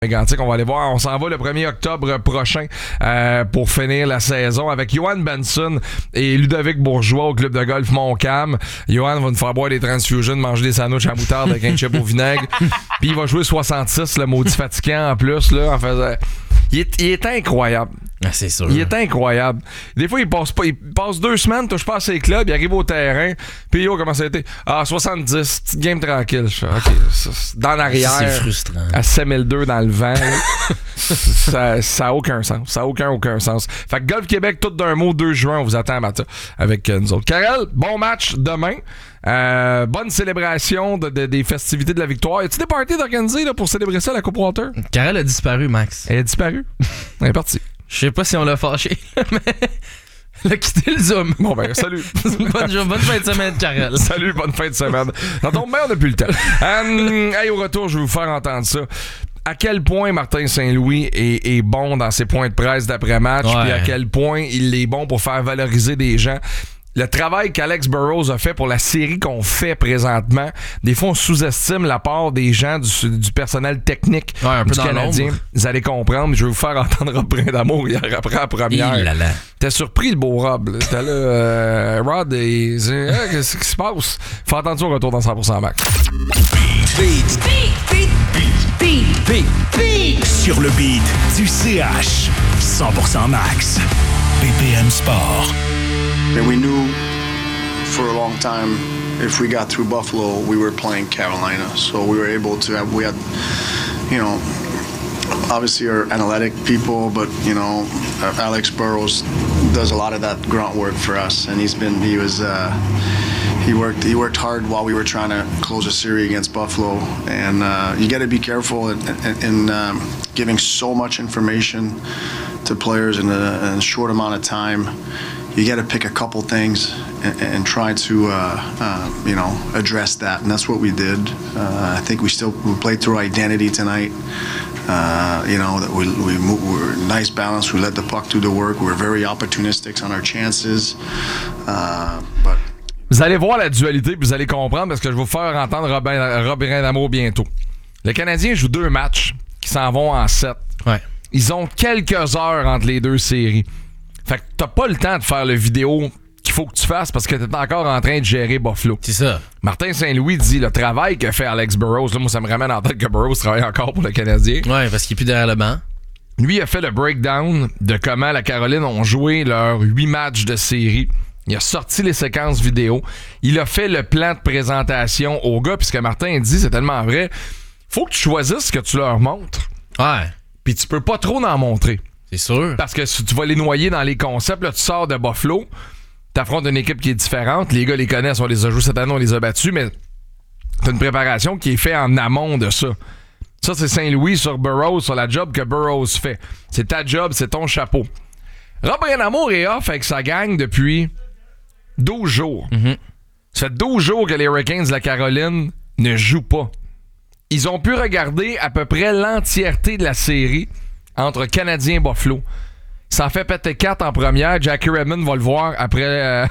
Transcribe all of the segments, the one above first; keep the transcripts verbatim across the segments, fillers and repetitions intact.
Mégantic, on va aller voir. On s'en va le premier octobre prochain euh, pour finir la saison avec Johan Benson et Ludovic Bourgeois au club de golf Montcalm. Johan va nous faire boire des transfusions, manger des sandwichs à moutarde avec un chip au vinaigre. Puis il va jouer soixante-six, le maudit fatigant en plus. Là, en faisant... il, est, il est incroyable. Ah, c'est sûr. Il est incroyable. Des fois, il passe pas, il passe deux semaines, touche pas à ses clubs, il arrive au terrain, puis yo, comment ça a été? Ah, soixante-dix, petite game tranquille. Je fais, OK, ça, dans l'arrière. C'est frustrant. À sept mille deux dans le vent. ça, ça a aucun sens. Ça a aucun, aucun sens. Fait que Golf Québec, tout d'un mot, deux juin, on vous attend à matin avec euh, nous autres. Karel, bon match demain. Euh, bonne célébration de, de, des festivités de la victoire. Y a-tu des parties d'organiser là, pour célébrer ça, la Coupe Walter? Karel a disparu, Max. Elle a disparu. Elle est partie. Je sais pas si on l'a fâché, mais elle a quitté le Zoom. Bon ben, salut. bonne, jour, bonne fin de semaine, Karel. Salut, bonne fin de semaine. Ça tombe bien, on n'a plus le temps. Um, hey, au retour, je vais vous faire entendre ça. À quel point Martin Saint-Louis est, est bon dans ses points de presse d'après-match, ouais. Puis à quel point il est bon pour faire valoriser des gens. Le travail qu'Alex Burrows a fait pour la série qu'on fait présentement, des fois on sous-estime la part des gens du, du personnel technique ouais, un peu du dans Canadien. l'ombre. Vous allez comprendre. Je vais vous faire entendre Rob Brindamour hier après la première. Il là là. T'es surpris le beau Rob. Là. T'es là, euh, Rod, et, euh, qu'est-ce qui se passe? Faut entendre ça au retour dans cent pour cent Max. Beat, beat, beat, beat, beat, beat. Sur le beat du C H. cent pour cent Max. B P M Sport. And we knew for a long time if we got through Buffalo, we were playing Carolina. So we were able to have, we had, you know, obviously our analytic people, but, you know, Alex Burrows does a lot of that grunt work for us. And he's been, he was, uh, he worked, he worked hard while we were trying to close a series against Buffalo. And uh, you got to be careful in, in, in um, giving so much information to players in a, in a short amount of time. You got to pick a couple things and, and try to, uh, uh, you know, address that, and that's what we did. Uh, I think we still we played through identity tonight. Uh, you know, that we we, moved, we were nice balance. We let the puck do the work. We were very opportunistic on our chances, uh, but. Vous allez voir la dualité, puis vous allez comprendre parce que je vais vous faire entendre Robin, Robin Damour bientôt. Le Canadien joue deux matchs qui s'en vont en sept. Ouais. Ils ont quelques heures entre les deux séries. Fait que t'as pas le temps de faire le vidéo qu'il faut que tu fasses parce que t'es encore en train de gérer Buffalo. C'est ça. Martin Saint-Louis dit le travail que fait Alex Burrows. Là, moi, ça me ramène en tête que Burrows travaille encore pour le Canadien. Ouais, parce qu'il est plus derrière le banc. Lui, il a fait le breakdown de comment la Caroline ont joué leurs huit matchs de série. Il a sorti les séquences vidéo. Il a fait le plan de présentation aux gars. Puis ce que Martin dit, c'est tellement vrai. Faut que tu choisisses ce que tu leur montres. Ouais. Puis tu peux pas trop en montrer. C'est sûr. Parce que si tu vas les noyer dans les concepts, là, tu sors de Buffalo, t'affrontes une équipe qui est différente. Les gars les connaissent, on les a joués cette année, on les a battus, mais t'as une préparation qui est faite en amont de ça. Ça, c'est Saint-Louis sur Burrows, sur la job que Burrows fait. C'est ta job, c'est ton chapeau. Rob Brindamour est off avec sa gang depuis douze jours. Mm-hmm. Ça fait douze jours que les Hurricanes de la Caroline ne jouent pas. Ils ont pu regarder à peu près l'entièreté de la série entre Canadien et Buffalo. Ça en fait péter quatre en première. Jackie Redmond va le voir après euh,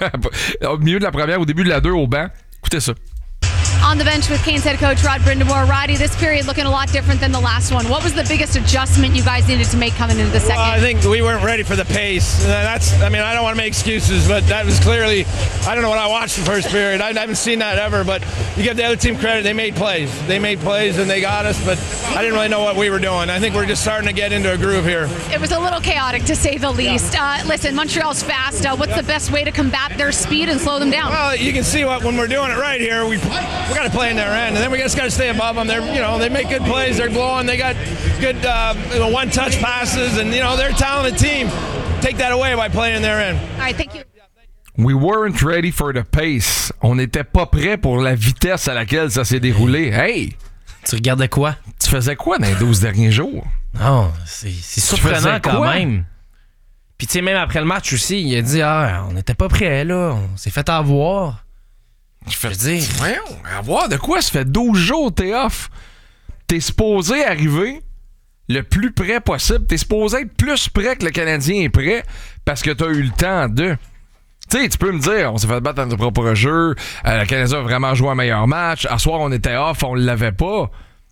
au milieu de la première, au début de la deux au banc. Écoutez ça. On the bench with Canes head coach Rod Brindamore. Roddy, this period looking a lot different than the last one. What was the biggest adjustment you guys needed to make coming into the second? Well, I think we weren't ready for the pace. That's, I mean, I don't want to make excuses, but that was clearly, I don't know what I watched the first period. I haven't seen that ever, but you give the other team credit. They made plays. They made plays and they got us, but I didn't really know what we were doing. I think we're just starting to get into a groove here. It was a little chaotic, to say the least. Uh, listen, Montreal's fast. Uh, what's the best way to combat their speed and slow them down? Well, you can see what when we're doing it right here, we we got to play in their end, and then we just got to stay above them. They're, you know, they make good plays. They're blowing. They got good uh, you know, one-touch passes, and you know they're a talented team. Take that away by playing in their end. All right, thank you. We weren't ready for the pace. On n'était pas prêt pour la vitesse à laquelle ça s'est déroulé. Hey! Tu regardais quoi? Tu faisais quoi dans les douze derniers jours? Non, c'est, c'est surprenant quand quoi? même. Puis tu sais, même après le match aussi, il a dit « Ah, on n'était pas prêts, là. On s'est fait avoir. » Je veux dire, voyons, avoir de quoi? Ça fait douze jours t'es off. T'es supposé arriver le plus près possible. T'es supposé être plus près que le Canadien est prêt parce que t'as eu le temps de... Tu sais, tu peux me dire, on s'est fait battre dans notre propre jeu, euh, le Canadien a vraiment joué un meilleur match, à soir on était off, on l'avait pas.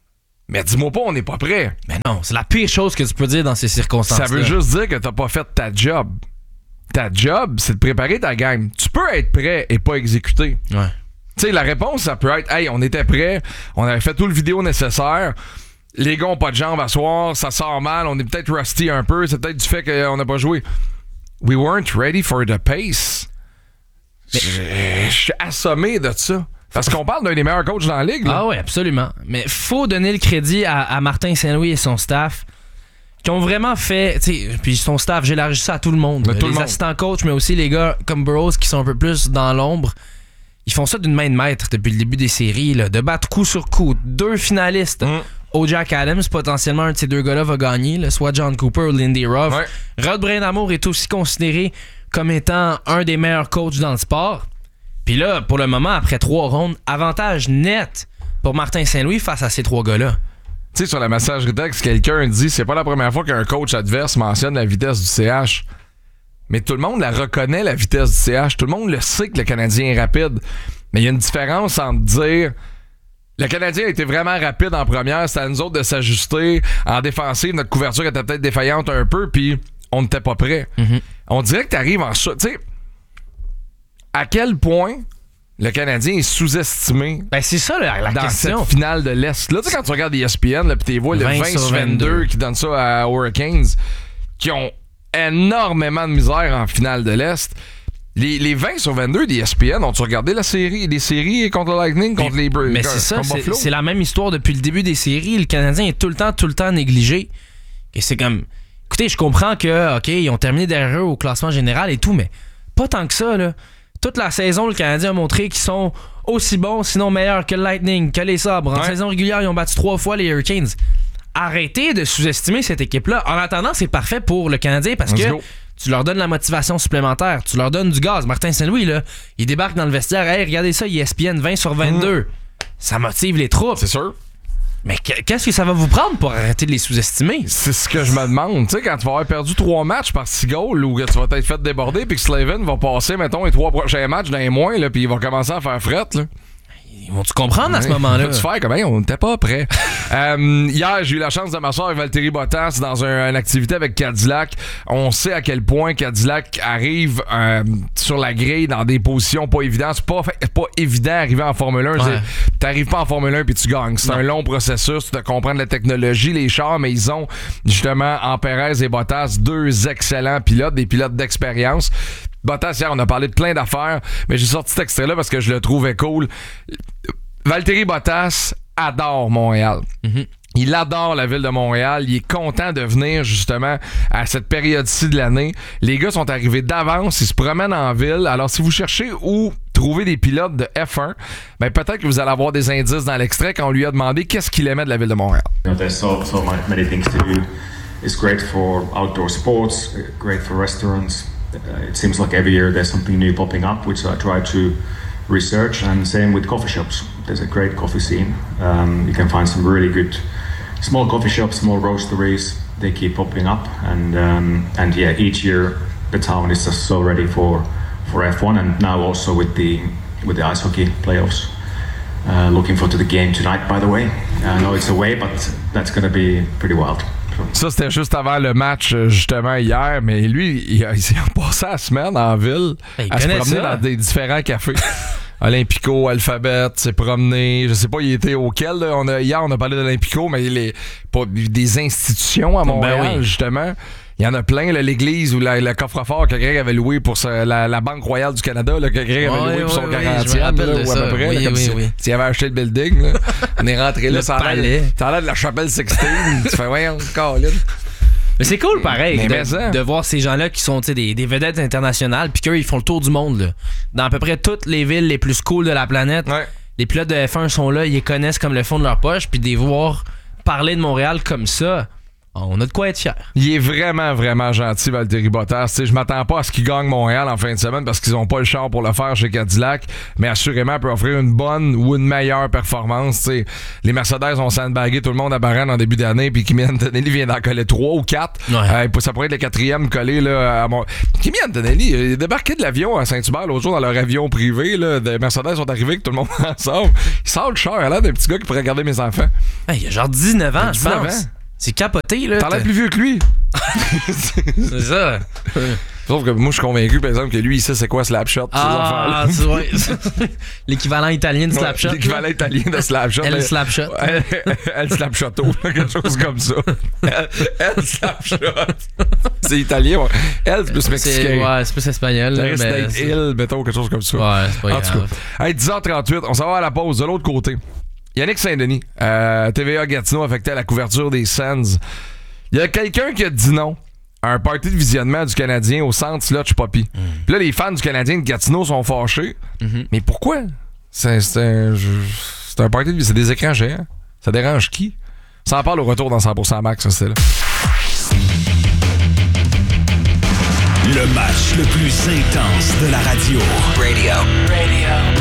Mais dis-moi pas, on n'est pas prêt. Mais non, c'est la pire chose que tu peux dire dans ces circonstances-là. Ça veut juste dire que t'as pas fait ta job. Ta job, c'est de préparer ta game. Tu peux être prêt et pas exécuter. Ouais. Tu sais, la réponse, ça peut être « Hey, on était prêt, on avait fait tout le vidéo nécessaire, les gars ont pas de jambes à soir, ça sort mal, on est peut-être rusty un peu, c'est peut-être du fait qu'on n'a pas joué. » We weren't ready for the pace. Je je suis assommé de ça. Parce qu'on parle d'un des meilleurs coachs dans la ligue. Là. Ah oui, absolument. Mais faut donner le crédit à, à Martin Saint-Louis et son staff qui ont vraiment fait, tu sais, puis son staff, j'élargis ça à tout le monde. Mais tout les le monde. assistants coachs, mais aussi les gars comme Burroughs qui sont un peu plus dans l'ombre. Ils font ça d'une main de maître depuis le début des séries, là, de battre coup sur coup. Deux finalistes. Mm. O. Jack Adams, potentiellement un de ces deux gars-là va gagner, là, soit John Cooper ou Lindy Ruff. Ouais. Rod Brindamour est aussi considéré comme étant un des meilleurs coachs dans le sport. Puis là, pour le moment, après trois rondes, avantage net pour Martin Saint-Louis face à ces trois gars-là. Tu sais, sur la messagerie texte, quelqu'un dit c'est pas la première fois qu'un coach adverse mentionne la vitesse du C H. Mais tout le monde la reconnaît, la vitesse du C H. Tout le monde le sait que le Canadien est rapide. Mais il y a une différence entre dire le Canadien a été vraiment rapide en première, c'est à nous autres de s'ajuster. En défensive, notre couverture était peut-être défaillante un peu, puis on n'était pas prêt. Mm-hmm. On dirait que tu arrives en... Tu sais, à quel point le Canadien est sous-estimé Ben c'est ça la, la dans question. cette finale de l'Est. Là, tu sais, quand tu regardes E S P N, là, puis tu vois le vingt vingt sur vingt-deux qui donne ça à Hurricanes, qui ont énormément de misère en finale de l'Est. Les, les vingt sur vingt-deux d'E S P N, ont-tu regardé la série, les séries contre le Lightning, contre les Bruins? Mais c'est ça, c'est, c'est la même histoire depuis le début des séries. Le Canadien est tout le temps, tout le temps négligé. Et c'est comme... Écoutez, je comprends que, OK, ils ont terminé derrière eux au classement général et tout, mais pas tant que ça, là. Toute la saison, le Canadien a montré qu'ils sont aussi bons, sinon meilleurs que le Lightning, que les Sabres. En ouais. saison régulière, ils ont battu trois fois les Hurricanes. Arrêtez de sous-estimer cette équipe-là. En attendant, c'est parfait pour le Canadien parce Let's que... Go. Tu leur donnes la motivation supplémentaire. Tu leur donnes du gaz. Martin Saint-Louis, là, il débarque dans le vestiaire. Hey, regardez ça, E S P N vingt sur vingt-deux. Mmh. Ça motive les troupes. C'est sûr. Mais qu'est-ce que ça va vous prendre pour arrêter de les sous-estimer? C'est ce que je me demande. Tu sais, quand tu vas avoir perdu trois matchs par six goals ou que tu vas t'être fait déborder puis que Slavin va passer, mettons, les trois prochains matchs dans les moins, puis il va commencer à faire fret, là. Ils vont-tu comprendre à ce moment-là? Vas-tu faire comme hey, on n'était pas prêt. euh, hier, j'ai eu la chance de m'asseoir avec Valtteri Bottas dans un, une activité avec Cadillac. On sait à quel point Cadillac arrive euh, sur la grille dans des positions pas évidentes. C'est pas, pas évident d'arriver en Formule un. Ouais. T'arrives pas en Formule un puis tu gagnes. C'est non. un long processus de comprendre la technologie, les chars, mais ils ont justement en Perez et Bottas deux excellents pilotes, des pilotes d'expérience. Bottas, hier, on a parlé de plein d'affaires, mais j'ai sorti cet extrait-là parce que je le trouvais cool. Valtteri Bottas adore Montréal. Mm-hmm. Il adore la ville de Montréal. Il est content de venir justement à cette période-ci de l'année. Les gars sont arrivés d'avance, ils se promènent en ville. Alors, si vous cherchez où trouver des pilotes de F un, ben peut-être que vous allez avoir des indices dans l'extrait quand on lui a demandé qu'est-ce qu'il aimait de la ville de Montréal. You know, there's so, so many things to do. It's great for outdoor sports, great for restaurants. Uh, it seems like every year there's something new popping up, which I try to research, and same with coffee shops. There's a great coffee scene. Um, you can find some really good small coffee shops, small roasteries. They keep popping up, and um, and yeah, each year the town is just so ready for for F one, and now also with the with the ice hockey playoffs. Uh, looking forward to the game tonight, by the way. I know it's away, but that's going to be pretty wild. Ça, c'était juste avant le match, justement, hier. Mais lui, il a, il a passé la semaine en ville hey, à se promener ça. Dans des différents cafés. Olympico, Alphabet, s'est promené. Je sais pas, il était auquel. Là. On a, hier, on a parlé d'Olympico, mais il est pas des institutions à Montréal, ben oui. justement. Il y en a plein, là, l'église ou la, le coffre-fort que Greg avait loué pour sa, la, la Banque Royale du Canada, là, que Greg avait ouais, loué pour ouais, son oui, quarantième, là, ou à peu près. Oui, là, comme oui, si, oui. s'il avait acheté le building. Là. On est rentré là, ça a l'air de la chapelle Sixtine. Tu fais, voyons, Colin. Mais c'est cool, pareil, mais de, mais de voir ces gens-là qui sont des, des vedettes internationales, puis qu'eux, ils font le tour du monde, là. Dans à peu près toutes les villes les plus cool de la planète. Ouais. Les pilotes de F un sont là, ils les connaissent comme le fond de leur poche, puis de les voir parler de Montréal comme ça, on a de quoi être fiers. Il est vraiment, vraiment gentil, Valtteri Bottas. T'sais, je m'attends pas à ce qu'il gagne Montréal en fin de semaine parce qu'ils ont pas le char pour le faire chez Cadillac, mais assurément, il peut offrir une bonne ou une meilleure performance. T'sais, les Mercedes ont sandbagué tout le monde à Bahreïn en début d'année, puis Kimi Antonelli vient d'en coller trois ou quatre. Ouais. Euh, ça pourrait être le quatrième collé là, à mon... Kimi Antonelli, il est débarqué de l'avion à Saint-Hubert l'autre jour dans leur avion privé. Là, des Mercedes sont arrivés, que tout le monde ensemble. Il sort le char, il a l'air d'un petit gars qui pourrait garder mes enfants. Hey, il a genre dix-neuf ans, je dix-neuf pense. ans. C'est capoté, là. T'as l'air plus vieux que lui. C'est ça. Sauf que moi, je suis convaincu, par exemple, que lui, il sait c'est quoi Slapshot. Ah, c'est vrai. L'équivalent italien de Slapshot. Ouais, l'équivalent italien de Slapshot. Elle Slapshot. Elle, elle Slapshotto, quelque chose comme ça. Elle, elle Slapshot. C'est italien. Ouais. Elle, c'est plus mexicain. C'est, ouais, c'est plus espagnol. Ça Là, risque mais d'être c'est... il, mettons, quelque chose comme ça. Ouais, c'est pas en grave. tout cas, hey, dix heures trente-huit, on s'en va à la pause de l'autre côté. Yannick Saint-Denis, euh, T V A Gatineau affecté à la couverture des Sens. Il y a quelqu'un qui a dit non à un party de visionnement du Canadien au centre Slush Poppy. Mm. Puis là, les fans du Canadien de Gatineau sont fâchés. Mm-hmm. Mais pourquoi? C'est, c'est, un, c'est un party de c'est des écrans géants. Ça dérange qui? Ça en parle au retour dans cent pour cent Max, ça, c'est là. Le match le plus intense de la radio. Radio. Radio.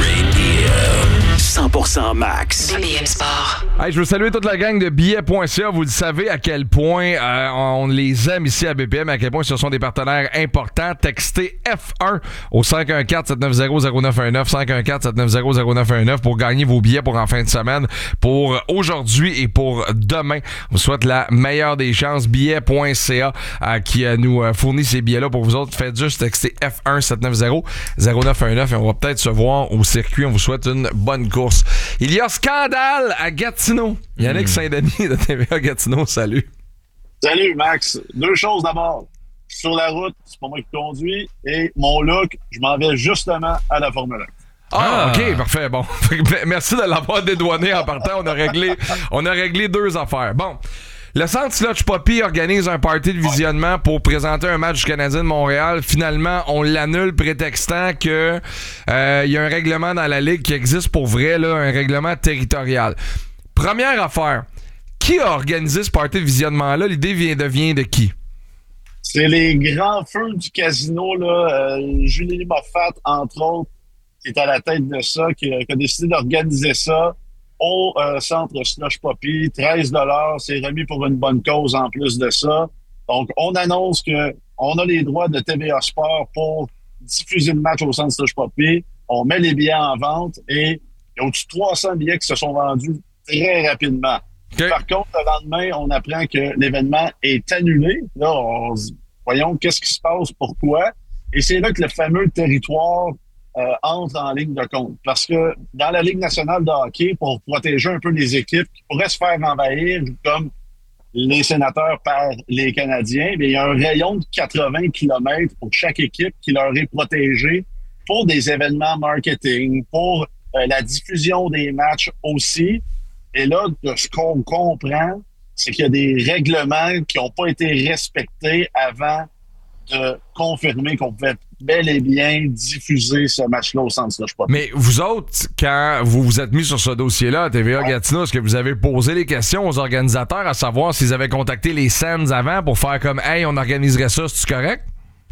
Radio. cent pour cent Max. B P M Sport. Hey, je veux saluer toute la gang de billets point c a. Vous le savez à quel point euh, on les aime ici à B P M, à quel point ce sont des partenaires importants. Textez F un au cinq un quatre, sept neuf zéro, zéro neuf un neuf, cinq un quatre, sept neuf zéro, zéro neuf un neuf pour gagner vos billets pour en fin de semaine, pour aujourd'hui et pour demain. On vous souhaite la meilleure des chances. billets point c a euh, qui euh, nous euh, fournit ces billets-là pour vous autres. Faites juste texter F un sept neuf zéro, zéro neuf un neuf et on va peut-être se voir au circuit. On vous souhaite une bonne course. Il y a scandale à Gatineau. Yannick mmh. Saint-Denis de T V A Gatineau, salut. Salut Max. Deux choses d'abord. Sur la route, c'est pas moi qui conduis. Et mon look, je m'en vais justement à la Formule un. Ah, ah, ok, parfait. Bon, merci de l'avoir dédouané en partant. On a réglé, on a réglé deux affaires. Bon. Le Centre Slush Poppy organise un party de visionnement pour présenter un match du Canadien de Montréal. Finalement, on l'annule prétextant que euh, y a un règlement dans la Ligue qui existe pour vrai, là, un règlement territorial. Première affaire, qui a organisé ce party de visionnement-là? L'idée vient de, vient de qui? C'est les grands feux du casino, là. Euh, Julie Moffat, entre autres, qui est à la tête de ça, qui, qui a décidé d'organiser ça au euh, centre Slush Poppy. treize dollars, c'est remis pour une bonne cause en plus de ça. Donc, on annonce que on a les droits de T V A Sport pour diffuser le match au centre Slush Poppy. On met les billets en vente et il y a au-dessus de trois cents billets qui se sont vendus très rapidement. Okay. Par contre, le lendemain, on apprend que l'événement est annulé. Là, on se dit, voyons, qu'est-ce qui se passe, pourquoi? Et c'est là que le fameux territoire Euh, entre en ligne de compte. Parce que dans la Ligue nationale de hockey, pour protéger un peu les équipes qui pourraient se faire envahir, comme les Sénateurs par les Canadiens, mais il y a un rayon de quatre-vingts kilomètres pour chaque équipe qui leur est protégé pour des événements marketing, pour euh, la diffusion des matchs aussi. Et là, de ce qu'on comprend, c'est qu'il y a des règlements qui n'ont pas été respectés avant de confirmer qu'on pouvait bel et bien diffuser ce match-là au centre Slush Poppy. Mais vous autres, quand vous vous êtes mis sur ce dossier-là à T V A Gatineau, est-ce que vous avez posé les questions aux organisateurs à savoir s'ils avaient contacté les Sens avant pour faire comme « Hey, on organiserait ça, c'est-tu correct? »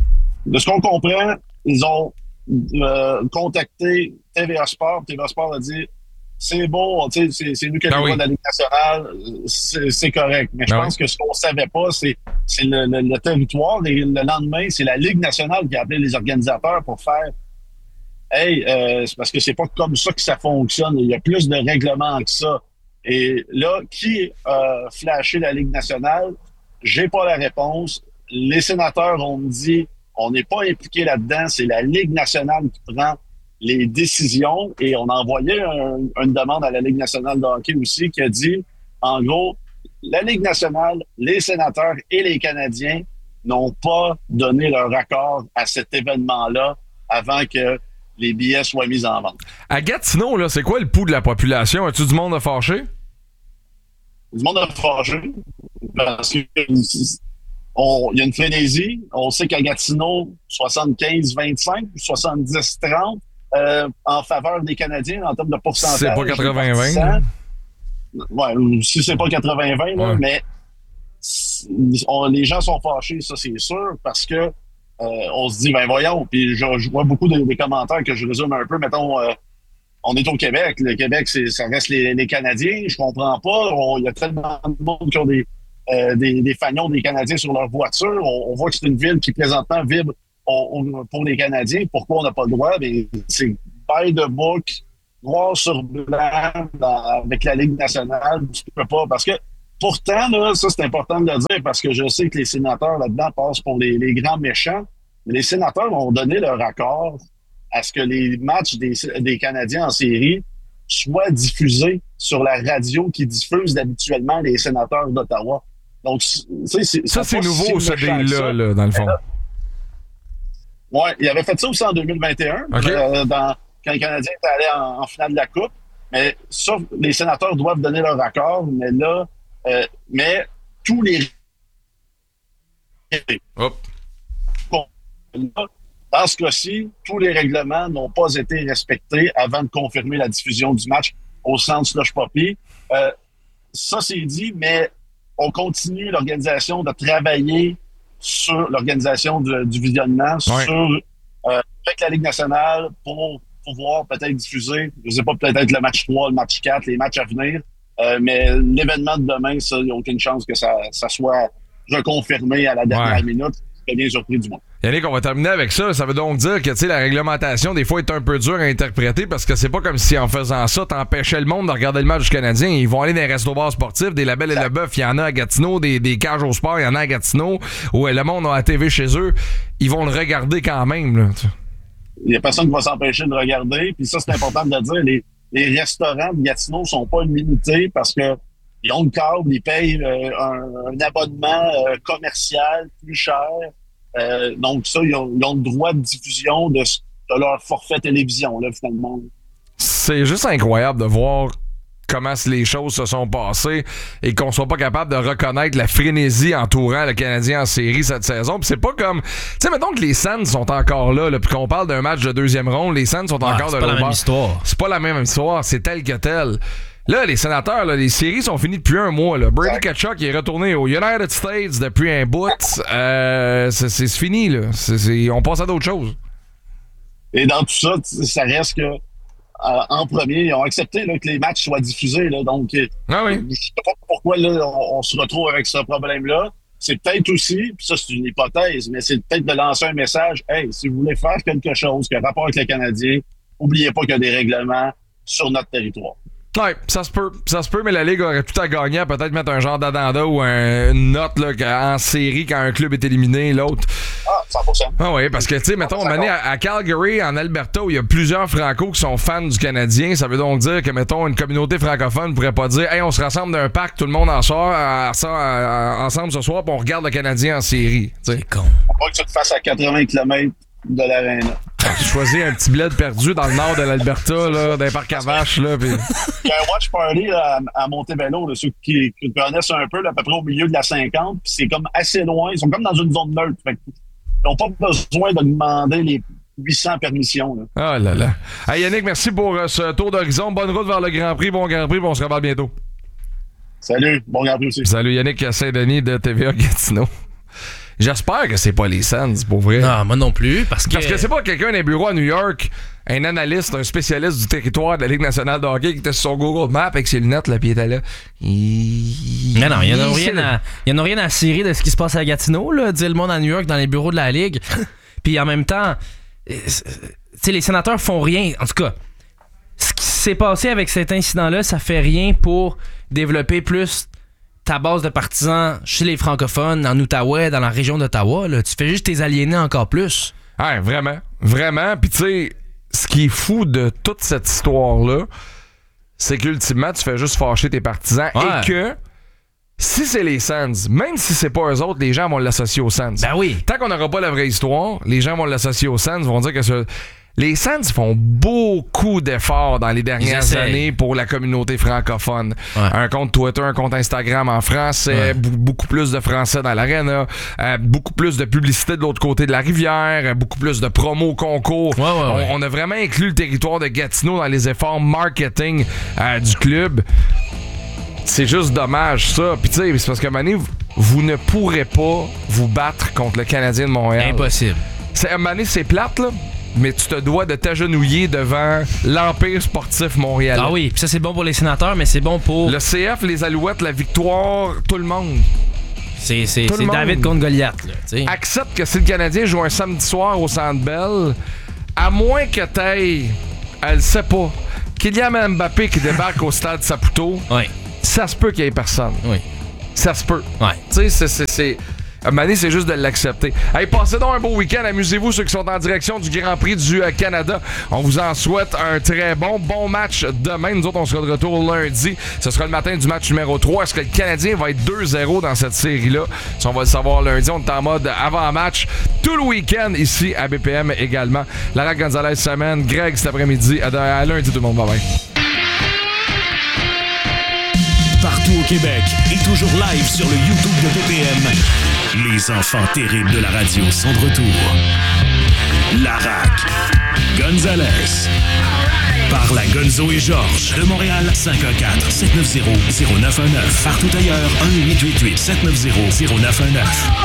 De ce qu'on comprend, ils ont euh, contacté T V A Sport. T V A Sport a dit c'est beau, c'est, c'est nous qui avons le droit de la Ligue nationale, c'est, c'est correct. Mais je ben pense oui. que ce qu'on savait pas, c'est, c'est le, le, le territoire. Et le lendemain, c'est la Ligue nationale qui a appelé les organisateurs pour faire Hey, euh, c'est parce que c'est pas comme ça que ça fonctionne. Il y a plus de règlements que ça. Et là, qui a flashé la Ligue nationale? J'ai pas la réponse. Les sénateurs ont dit on n'est pas impliqué là-dedans, c'est la Ligue nationale qui prend les décisions, et on a envoyé un, une demande à la Ligue nationale de hockey aussi qui a dit, en gros, la Ligue nationale, les sénateurs et les Canadiens n'ont pas donné leur accord à cet événement-là avant que les billets soient mis en vente. À Gatineau, là, c'est quoi le pouls de la population? As-tu du monde à fâcher? Du monde à fâcher, parce qu'il y a une frénésie. On sait qu'à Gatineau, soixante-quinze vingt-cinq, soixante-dix trente, Euh, en faveur des Canadiens en termes de pourcentage. C'est pas quatre-vingts vingt. Ouais, si c'est pas quatre-vingts vingt, ouais. mais on, les gens sont fâchés, ça c'est sûr, parce que euh, on se dit, ben voyons, puis je, je vois beaucoup de, des commentaires que je résume un peu, mettons, euh, on est au Québec, le Québec, c'est, ça reste les, les Canadiens, je comprends pas, il y a tellement de monde qui ont des, euh, des, des fagnons des Canadiens sur leur voiture, on, on voit que c'est une ville qui présentement vibre on, on, pour les Canadiens, pourquoi on n'a pas le droit? Ben, c'est by the book, noir sur blanc, dans, avec la Ligue nationale, tu peux pas, parce que pourtant, là, ça c'est important de le dire, parce que je sais que les sénateurs là-dedans passent pour les, les grands méchants, mais les sénateurs ont donné leur accord à ce que les matchs des, des Canadiens en série soient diffusés sur la radio qui diffuse habituellement les sénateurs d'Ottawa. Donc, c'est, c'est, ça, c'est nouveau, si ce deal-là, là, dans le fond. Oui, il avait fait ça aussi en deux mille vingt et un, okay. euh, dans, quand les Canadiens étaient allés en, en finale de la Coupe. Mais ça, les sénateurs doivent donner leur accord, mais là, euh, mais tous les... Hop. Dans ce cas-ci, tous les règlements n'ont pas été respectés avant de confirmer la diffusion du match au centre Slush Poppy. Euh, ça, c'est dit, mais on continue l'organisation de travailler sur l'organisation du, du visionnement, ouais. sur euh, avec la Ligue nationale pour pouvoir peut-être diffuser, je ne sais pas, peut-être le match trois, le match quatre, les matchs à venir. Euh, mais l'événement de demain, ça, il n'y a aucune chance que ça, ça soit reconfirmé à la dernière ouais. minute. C'est bien surpris du monde. Yannick, on va terminer avec ça. Ça veut donc dire que tu sais, la réglementation, des fois, est un peu dure à interpréter parce que c'est pas comme si en faisant ça, t'empêchais le monde de regarder le match du Canadien. Ils vont aller dans les restos-bars sportifs, des Labels et le Bœuf, il y en a à Gatineau, des, des cages au sport, il y en a à Gatineau, où le monde a la T V chez eux. Ils vont le regarder quand même. Là. Il n'y a personne qui va s'empêcher de regarder. Puis ça, c'est important de le dire. Les, les restaurants de Gatineau sont pas limités parce que ils ont le câble, ils payent euh, un, un abonnement euh, commercial plus cher. Euh, donc ça, ils ont, ils ont le droit de diffusion de, de leur forfait télévision, là, finalement. C'est juste incroyable de voir comment les choses se sont passées et qu'on soit pas capable de reconnaître la frénésie entourant le Canadien en série cette saison. Puis c'est pas comme... Tu sais, mettons que les Sens sont encore là, là puis qu'on parle d'un match de deuxième ronde, les Sens sont ah, encore de l'autre bord. C'est pas la même histoire. C'est pas la même histoire, c'est tel que tel. Là, les sénateurs, là, les séries sont finies depuis un mois. Là. Brady Tkachuk est retourné aux United States depuis un bout. Euh, c'est, c'est fini, là. C'est, c'est, on passe à d'autres choses. Et dans tout ça, ça reste que euh, en premier, ils ont accepté là, que les matchs soient diffusés. Là, donc, ah oui. je sais pas pourquoi là, on, on se retrouve avec ce problème-là. C'est peut-être aussi, puis ça c'est une hypothèse, mais c'est peut-être de lancer un message. Hey, si vous voulez faire quelque chose qui a rapport avec les Canadiens, n'oubliez pas qu'il y a des règlements sur notre territoire. Ouais, ça se peut, ça se peut, mais la Ligue aurait tout à gagner à peut-être mettre un genre d'addenda ou un, une note là, en série quand un club est éliminé, l'autre. Ah, cent pour cent. Ah oui, parce que, tu sais, mettons, on à, à Calgary, en Alberta, où il y a plusieurs Francos qui sont fans du Canadien, ça veut donc dire que, mettons, une communauté francophone pourrait pas dire « Hey, on se rassemble d'un parc, tout le monde en sort, en, en, en, ensemble ce soir, puis on regarde le Canadien en série. » C'est con. Pas que tu te fasses à quatre-vingts kilomètres de l'aréna. J'ai choisi un petit bled perdu dans le nord de l'Alberta, là, dans les parcs à vaches, là. Pis... Il y a un watch party là, à, à Montebello, là, ceux qui, qui connaissent un peu, là, à peu près au milieu de la cinquante, puis c'est comme assez loin. Ils sont comme dans une zone neutre. Fait ils n'ont pas besoin de demander les huit cents permissions. Là. Ah là là. Hey Yannick, merci pour uh, ce tour d'horizon. Bonne route vers le Grand Prix. Bon Grand Prix, on se revoit bientôt. Salut, bon Grand Prix aussi. Salut Yannick Saint-Denis de T V A Gatineau. J'espère que c'est pas les Sens, pour vrai. Non, moi non plus, parce que... Parce que c'est pas quelqu'un d'un bureau à New York, un analyste, un spécialiste du territoire de la Ligue nationale de hockey qui était sur son Google Maps avec ses lunettes, là, puis il était là. Il... Mais non, il y en a rien à, il y en a rien à cirer de ce qui se passe à Gatineau, là, dire le monde à New York dans les bureaux de la Ligue. Puis en même temps, tu sais, les sénateurs font rien. En tout cas, ce qui s'est passé avec cet incident-là, ça fait rien pour développer plus ta base de partisans chez les francophones, en Outaouais, dans la région d'Ottawa. Là. Tu fais juste tes aliéner encore plus. Ouais, vraiment. Vraiment. Puis tu sais, ce qui est fou de toute cette histoire-là, c'est qu'ultimement, tu fais juste fâcher tes partisans ouais. et que si c'est les Sens, même si c'est pas eux autres, les gens vont l'associer aux Sens. Ben oui. Tant qu'on n'aura pas la vraie histoire, les gens vont l'associer aux Sens, vont dire que ce... Les Sens font beaucoup d'efforts dans les dernières années pour la communauté francophone. Ouais. Un compte Twitter, un compte Instagram en français, ouais. b- beaucoup plus de français dans l'aréna, euh, beaucoup plus de publicité de l'autre côté de la rivière, euh, beaucoup plus de promos, concours. Ouais, ouais, ouais. On, on a vraiment inclus le territoire de Gatineau dans les efforts marketing euh, du club. C'est juste dommage, ça. Puis tu sais, c'est parce que Mané, vous ne pourrez pas vous battre contre le Canadien de Montréal. Impossible. C'est, à un moment donné, c'est plate, là, mais tu te dois de t'agenouiller devant l'Empire sportif montréalais. Ah oui, puis ça, c'est bon pour les sénateurs, mais c'est bon pour... Le C F, les Alouettes, la victoire, tout le monde. C'est, c'est, Tout c'est le David monde. contre Goliath, là, tu sais. Accepte que si le Canadien joue un samedi soir au Centre Bell, à moins que t'ailles, elle le sait pas, Kylian Mbappé qui débarque au stade Saputo, Ouais. ça se peut qu'il y ait personne. Oui. Ça se peut. Ouais. Tu sais, c'est, c'est, c'est... À un moment donné, c'est juste de l'accepter. Hey, passez donc un beau week-end. Amusez-vous, ceux qui sont en direction du Grand Prix du euh, Canada. On vous en souhaite un très bon, bon match demain. Nous autres, on sera de retour lundi. Ce sera le matin du match numéro trois. Est-ce que le Canadien va être deux zéro dans cette série-là? Ça, on va le savoir lundi. On est en mode avant-match tout le week-end ici à B P M également. Lara Gonzalez semaine. Greg cet après-midi. À, à lundi, tout le monde. Bye bye. Partout au Québec et toujours live sur le YouTube de B P M. Les enfants terribles de la radio sont de retour. Larac, Gonzalez, par la Gonzo et Georges de Montréal, cinq un quatre, sept neuf zéro, zéro neuf un neuf. Partout ailleurs, un huit huit huit, sept neuf zéro, zéro neuf un neuf.